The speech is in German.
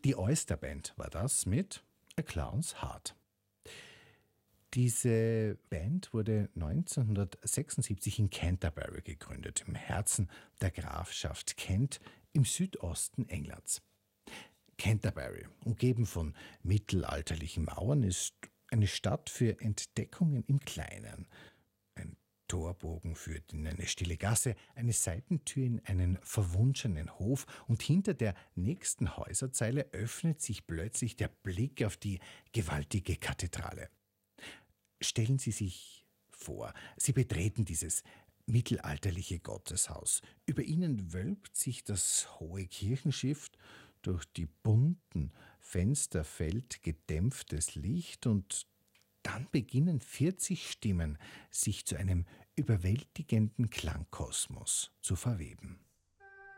Die Oyster Band war das mit A Clown's Heart. Diese Band wurde 1976 in Canterbury gegründet, im Herzen der Grafschaft Kent im Südosten Englands. Canterbury, umgeben von mittelalterlichen Mauern, ist eine Stadt für Entdeckungen im Kleinen. Ein Torbogen führt in eine stille Gasse, eine Seitentür in einen verwunschenen Hof und hinter der nächsten Häuserzeile öffnet sich plötzlich der Blick auf die gewaltige Kathedrale. Stellen Sie sich vor, Sie betreten dieses mittelalterliche Gotteshaus. Über Ihnen wölbt sich das hohe Kirchenschiff, durch die bunten Fenster fällt gedämpftes Licht und dann beginnen 40 Stimmen, sich zu einem überwältigenden Klangkosmos zu verweben.